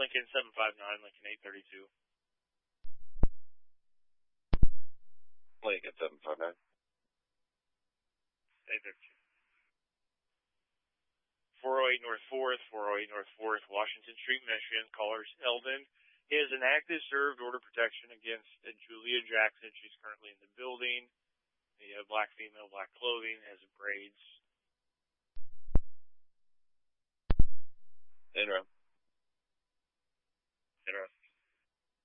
Lincoln 759, Lincoln 832. Lincoln 759. 832. 408 North 4th, 408 North 4th, Washington Street, Michigan. Callers Eldon. He has an active served order protection against Julia Jackson. She's currently in the building. The black female, black clothing, has braids. Interim. Interim.